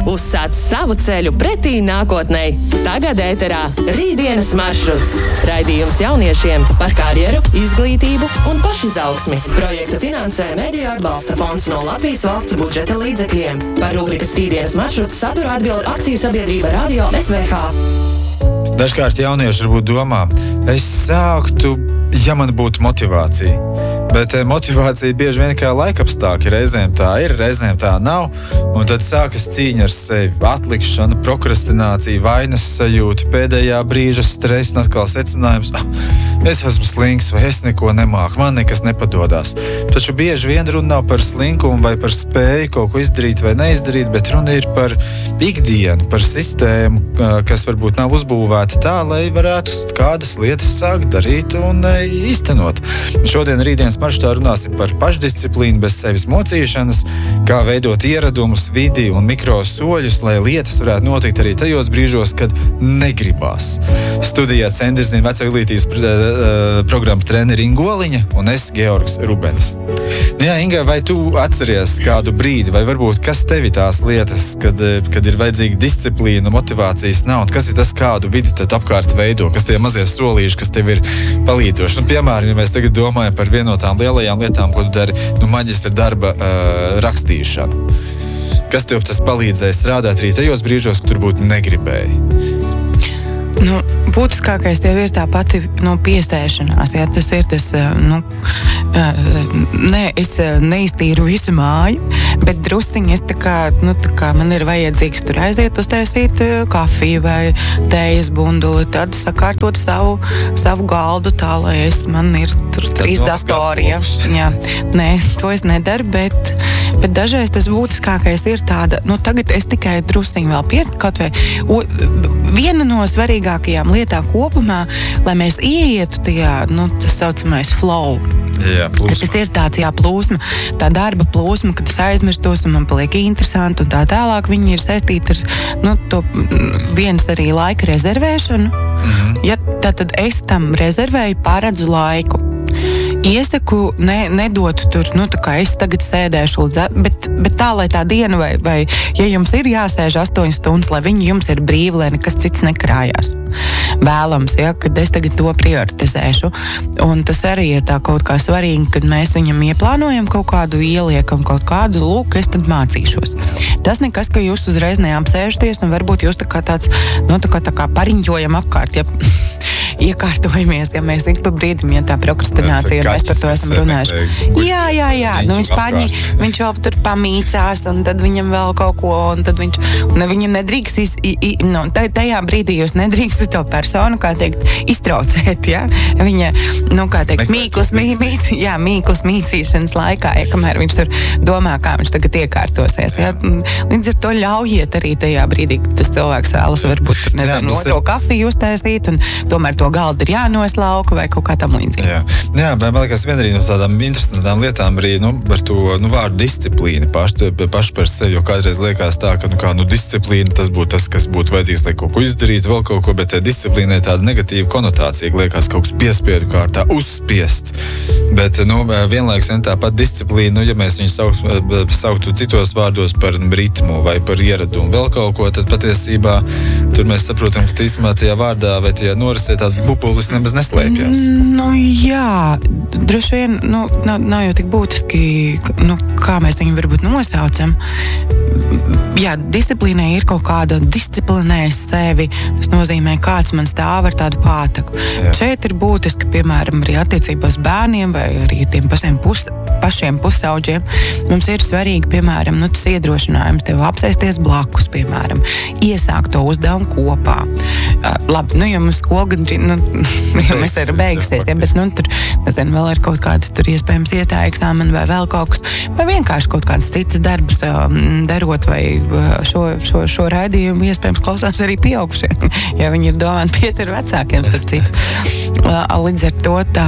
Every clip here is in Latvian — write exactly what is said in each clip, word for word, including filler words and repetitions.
Uzsāc savu ceļu pretī nākotnei. Tagad ēterā Rītdienas maršruts. Raidījums jauniešiem par karjeru, izglītību un pašizaugsmi. Projektu finansē Mediju atbalsta fonds no Latvijas valsts budžeta līdzekļiem. Par rubrikas Rītdienas maršruts saturu atbild akciju sabiedrība Radio S V H. Dažkārt jaunieši varbūt domā, es sāktu, ja man būtu motivācija. Bet motivācija bieži vien kā laikapstākļi. Reizēm tā ir, reizēm tā nav. Un tad sākas cīņa ar sevi. Atlikšana, prokrastinācija, vainas sajūta, pēdējā brīža stress un atkal secinājums. Ah, es esmu slinks vai es neko nemāku, man nekas nepadodās. Taču bieži vien runa nav par slinkumu vai par spēju kaut ko izdarīt vai neizdarīt, bet runa ir par ikdienu, par sistēmu, kas varbūt nav uzbūvēta tā, lai varētu kādas lietas sākt darīt un īstenot. Šodien Rītdienas maršrutā runāsim par pašdisciplīnu bez sevis mocīšanas, kā veidot ieradumus, vidi un mikro soļus, lai lietas varētu notikt arī tajos brīžos, kad negribās. Studijā Centrzina veco izglītības programmas treneri Inga Oliņa un es, Georgs Rubens. Jā, Inga, vai tu atceries kādu brīdi, vai varbūt kas tevi tās lietas, kad, kad ir vajadzīga disciplīna, motivācijas nav, un kas ir tas, kādu vidi tad apkārt veido, kas tie mazie solīši, kas tev ir palīdzoši? Un, piemēram, ja mēs tagad domājam par vienotām lielajām lietām, ko tu dari, nu, maģistra darba uh, rakstīšanu. Kas tev tas palīdzēja strādāt arī tajos brīžos, kur tur būtu negribēji? Nu, būtiskākais tev ir tā pati nu, piesēšanās. Jā, tas ir tas, nu, ne, es neiztīru visu māju, bet drusciņi es tā kā, nu, tā kā man ir vajadzīgs tur aiziet uztaisīt kafiju vai tējas bunduli, tad sakārtot savu, savu galdu tā, lai es, man ir tur trīs datori. Jā. Jā, nē, to es nedaru, bet, bet dažreiz tas būtiskākais ir tāda, nu, tagad es tikai drusciņi vēl pies, kaut vai o, viena no svarīgākajām lietām kopumā, lai mēs ieietu tajā, nu, tas saucamais flow. Jā, plūsma. Tas ir tāds, jā, plūsma, tā darba plūsma, kad es aizmirstos un man paliek interesanti un tā tālāk. Viņi ir saistīti ar, nu, to viens arī laika rezervēšanu. Mm-hmm. Ja, tad es tam rezervēju, paredzu laiku. Iesaku ne, nedot tur, nu, tā kā es tagad sēdēšu līdz, bet, bet tā, lai tā diena vai, vai, ja jums ir jāsēž astoņas stundas, lai viņi jums ir brīvi, lai nekas cits nekrājās. Vēlams, ja, kad es tagad to prioritizēšu. Un tas arī ir tā kaut kā svarīgi, kad mēs viņam ieplānojam kaut kādu, ieliekam kaut kādu, lūk, es tad mācīšos. Tas nekas, ka jūs uzreiz neapsēžaties, un varbūt jūs tā kā tāds, nu, tā kā, tā kā pariņķojam apkārt, ja iekārtojamies, ja mēs ik pa brīdim, ja tā prokrastinācija, ja mēs par to esam runājuši. Jā, jā, jā, nu viņš paņi, viņš vēl tur pamīcās, un tad viņam vēl kaut ko, un tad viņš, un viņam nedrīkst, iz, i, i, nu, tajā brīdī jūs nedrīkst to personu, kā teikt, iztraucēt, ja? Viņa, nu, kā teikt, mīklas, mī, mīc, jā, mīklas mīcīšanas laikā, ja, kamēr viņš tur domā, kā viņš tagad iekārtosies, ja? Līdz ar to ļaujiet arī tajā brīdī, kad tas cilvēks vēlas varbūt, tur, nezinu, otro kafiju uztaisīt, un tomēr to galdu ir jānoslauka vai kaut kā tam līdzīgi. Jā, jā, bet man liekas, vien arī no tādām interesantām lietām arī, nu, par to, nu, vārdu disciplīna paši, paši par sevi, jo kādreiz liekas tā, ka, nu, kā, nu, disciplīna, tas būtu tas, kas būtu vajadzīgs, lai kaut ko izdarītu, vēl kaut ko, bet disciplīna ir tāda negatīva konotācija, liekas kaut kas piespiedu kārtā, uzspiests. Bet, nu, vienlaikus vien tāpat disciplīna, nu, ja mēs viņu sauktu, sauktu citos vārdos par ritmu vai par ieradumu, vēl kaut ko, tad patiesībā tur mēs saprotam, ka tīsmā tajā vārdā vai tajā norisē tās bubulis nemaz neslēpjas. Nu, jā, droši vien, nu, nav, nav jau tik būtiski, nu, kā mēs viņu varbūt nosaucam. Jā, disciplīnai ir kaut kāda disciplinē sevi, tas nozīmē, kāds man stāv ar tādu pātaku. Jā. Šeit ir būtiski, piemēram, arī attiecībās bērniem vai arī tiem pašiem, pus, pašiem pusauģiem. Mums ir svarīgi, piemēram, nu, tas iedrošinājums tev apsēsties blakus, piemēram, iesākt to uzdevumu kopā. Uh, labi, nu, ja mums skola gandrīz, nu, ja mēs ir beigusies, ja, bet, nu, tur, nezinu, vēl ir kaut kādas tur iespējams iestāja eksāmeni vai vēl kaut kas, vai vienkārši kaut kādas citas darbus um, darot, vai šo, šo, šo raidījumu iespējams klausās arī pieaugušie, ja viņi ir domāti pieturi vecākiem, starp citu. Līdz ar to tā,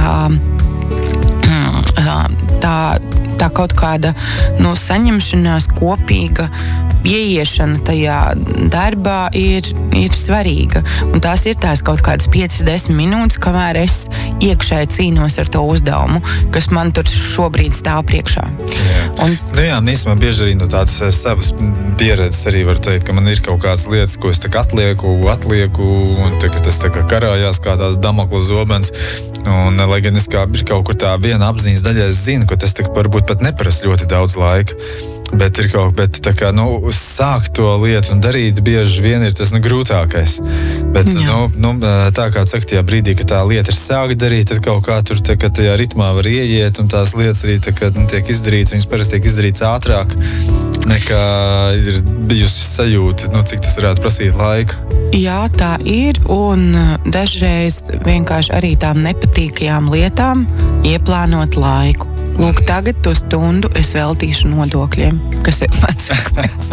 tā, tā kaut kāda, nu, saņemšanās kopīga ieiešana tajā darbā ir, ir svarīga. Un tās ir tās kaut kādas piecas desmit minūtes, kamēr es iekšēji cīnos ar to uzdevumu, kas man tur šobrīd stāv priekšā. Jā. Un, nu jā, īstenībā bieži arī no tādas savas pieredzes arī var teikt, ka man ir kaut kādas lietas, ko es tā kā atlieku, atlieku, un tā, tas tā kā karājās kā tās Damokla zobens. Un, lai gan es kā ir kaut kur tā viena apziņas daļa, es zinu, ka tas tā kā varbūt pat neprasa ļoti daudz laika. Bet ir kaut bet tā kā, nu, sākt to lietu un darīt bieži vien ir tas, nu, grūtākais. Bet, Jā. nu, nu, tā kā saka, tajā brīdī, ka tā lieta ir sākt darīt, tad kaut kā tur tā kā tajā ritmā var ieiet un tās lietas arī tā kā, nu, tiek izdarītas, viņas parasti tiek izdarītas ātrāk, nekā ir bijusi sajūta, nu, cik tas varētu prasīt laika. Jā, tā ir, un dažreiz vienkārši arī tām nepatīkajām lietām ieplānot laiku. Lūk, tagad to stundu es veltīšu nodokļiem, kas ir mans sakmēs.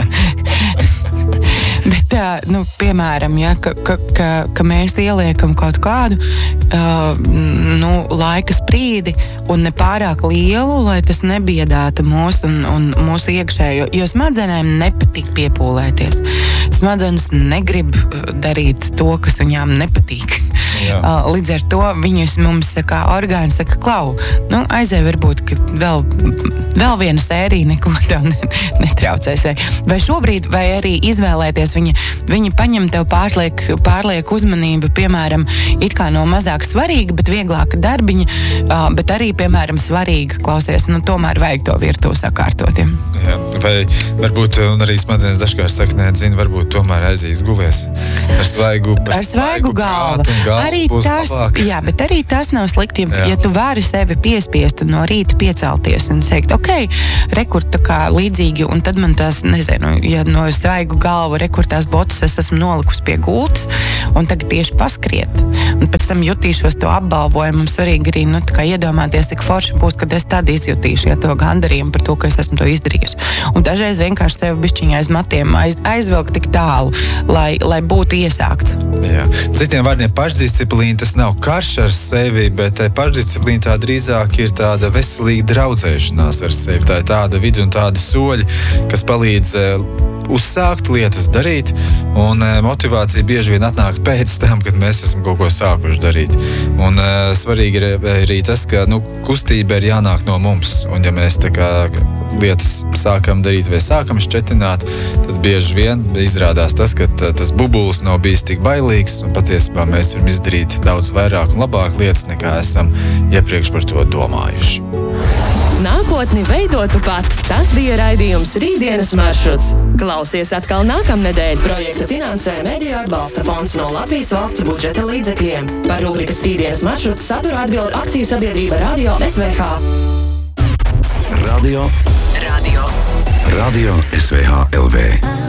Bet, nu, piemēram, ja, ka, ka, ka, ka mēs ieliekam kaut kādu uh, nu, laika sprīdi un ne pārāk lielu, lai tas nebiedātu mūs un, un mūsu iekšējo, jo smadzenēm nepatīk piepūlēties. Smadzenes negrib darīt to, kas viņām nepatīk. Uh, līdz ar to viņus mums kā orgāni saka, klau, nu, aizēj varbūt, ka vēl, vēl viena sērija neko tev netraucēs. Vai, vai šobrīd, vai arī izvēlēties, viņa, viņa paņem tev pārliek, pārliek uzmanību, piemēram, it kā no mazāk svarīga, bet vieglāka darbiņa, uh, bet arī, piemēram, svarīga, klausies, nu, tomēr vajag to virtuvi sakārtot. Ja? Jā, vai varbūt, un arī smadzenes dažkārt saka, nē, zini, varbūt tomēr aizies gulies ar svaigu, ar ar svaigu galvu. Arī tas, jā, bet arī tas nav slikti, ja, ja tu vari sevi piespiest un no rīta piecelties un teikt, ok, rekurt tā kā līdzīgi, un tad man tās, nezinu, ja no svaigu galvu rekurt tās botas es esmu nolikus pie gultas, un tagad tieši paskriet, un pēc tam jutīšos to apbalvojumu, mums svarīgi arī, nu, tā kā iedomāties, cik forši būs, kad es tad izjutīšu, ja to gandarījumu par to, ka es esmu to izdarījusi. Un dažreiz vienkārši sevi bišķiņā aiz matiem aiz, aizvelk tik tālu, lai, lai būtu iesākts. Jā. Citiem vārdiem pašdisciplīna, tas nav karš ar sevi, bet pašdisciplīna tā drīzāk ir tāda veselīga draudzēšanās ar sevi. Tā ir tāda vidi un tāda soļi, kas palīdz uzsākt lietas darīt, un motivācija bieži vien atnāk pēc tam, kad mēs esam kaut ko sākuši darīt. Un uh, svarīgi ir arī tas, ka, nu, kustība ir jānāk no mums, un ja mēs tā kā lietas sākam darīt vai sākam šķetināt, tad bieži vien izrādās tas, ka t- tas bubulis nav bijis tik bailīgs, un patiesībā mēs varam izdarīt daudz vairāk un labāk lietas, nekā esam iepriekš par to domājuši. Nākotni veidotu pats. Tas bija raidījums Rītdienas maršruts. Klausies atkal nākamnedēļ. Projektu finansē Mediju atbalsta fonds no Latvijas valsts budžeta līdzekļiem. Par rubrikas Rītdienas maršruts saturu atbild akciju sabiedrība Radio S V H. Radio. Radio. Radio S V H L V.